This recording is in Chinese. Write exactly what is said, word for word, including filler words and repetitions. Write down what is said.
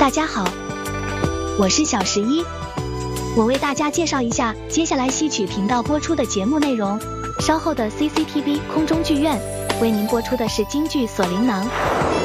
大家好，我是小十一，我为大家介绍一下接下来戏曲频道播出的节目内容。稍后的 C C T V 空中剧院为您播出的是京剧《锁麟囊》。